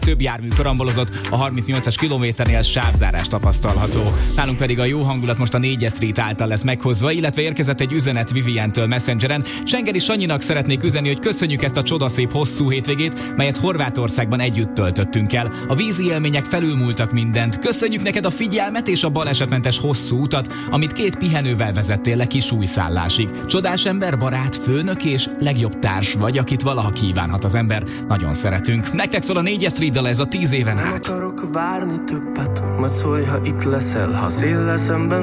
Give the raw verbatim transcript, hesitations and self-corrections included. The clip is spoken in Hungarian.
Több jármű karambolozott, a harmincnyolcas kilométernél sávzárás tapasztalható. Nálunk pedig a jó hangulat most a négyes Street által lesz meghozva, illetve érkezett egy üzenet Vivientől Messengeren. Sengeri Sanyinak szeretnék üzenni, hogy köszönjük ezt a csodaszép hosszú hétvégét, melyet Horvátországban együtt töltöttünk el. A vízi élmények felülmúltak mindent. Köszönjük neked a figyelmet és a balesetmentes hosszú utat, amit két pihenővel vezettél le Kisújszállásig. Csodás ember, barát, főnök és legjobb társ vagy, akit valaha kívánhat az ember. Nagyon szeretünk. Nektek szól a négyes Street dal, ez a tíz éven át. Nem akarok várni többet, majd szólj, ha itt leszel, ha széllel szemben